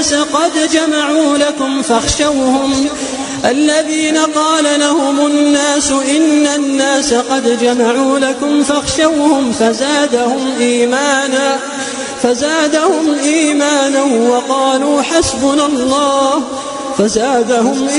الناس قد جمعوا لكم فاخشوهم الذين قال لهم الناس إن الناس قد جمعوا لكم فاخشوهم فزادهم إيمانا وقالوا حسبنا الله